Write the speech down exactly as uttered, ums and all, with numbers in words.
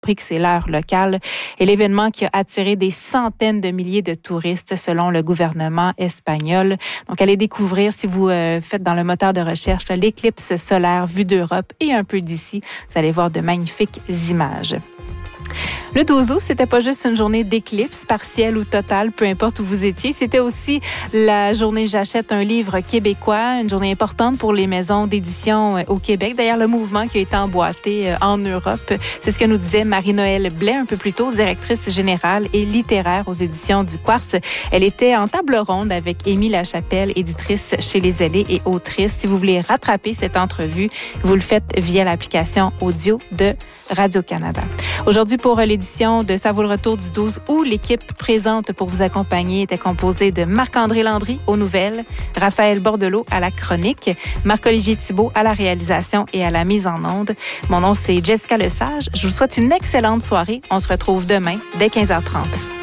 que c'est l'heure locale et l'événement qui a attiré des centaines de milliers de touristes selon le gouvernement espagnol. Donc, allez découvrir si vous euh, faites dans le moteur de recherche là, l'éclipse solaire vue d'Europe et un peu d'ici. Vous allez voir de magnifiques images. Le douze août, c'était pas juste une journée d'éclipse, partielle ou totale, peu importe où vous étiez. C'était aussi la journée J'achète un livre québécois, une journée importante pour les maisons d'édition au Québec. D'ailleurs, le mouvement qui a été emboîté en Europe, c'est ce que nous disait Marie-Noëlle Blais un peu plus tôt, directrice générale et littéraire aux éditions du Quartz. Elle était en table ronde avec Émy Lachapelle, éditrice chez Les Ailés et autrice. Si vous voulez rattraper cette entrevue, vous le faites via l'application audio de Radio-Canada. Aujourd'hui, pour l'édition de Ça vaut le retour du douze août, l'équipe présente pour vous accompagner était composée de Marc-André Landry aux nouvelles, Raphaël Bordelot à la chronique, Marc-Olivier Thibault à la réalisation et à la mise en onde. Mon nom, c'est Jessica Lesage. Je vous souhaite une excellente soirée. On se retrouve demain dès quinze heures trente.